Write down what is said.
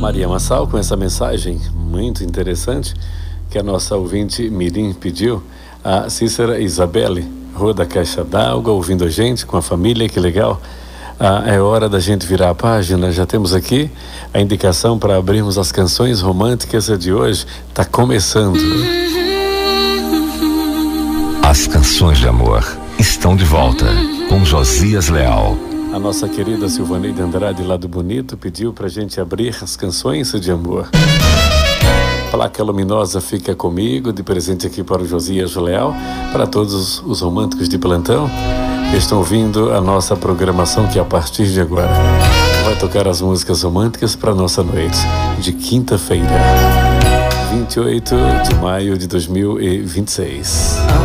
Maria Massal com essa mensagem muito interessante que a nossa ouvinte Mirim pediu. A Cícera Isabelle, Rua da Caixa d'Água, ouvindo a gente com a família, que legal. É hora da gente virar a página. Já temos aqui a indicação para abrirmos as canções românticas de hoje. Tá começando. As canções de amor estão de volta com Josias Leal. A nossa querida Silvaneide Andrade, lá do Bonito, pediu pra gente abrir as canções de amor. Placa Luminosa Fica Comigo, de presente aqui para o Josias Leal, para todos os românticos de plantão que estão ouvindo a nossa programação, que a partir de agora vai tocar as músicas românticas para nossa noite de quinta-feira, 28 de maio de 2026.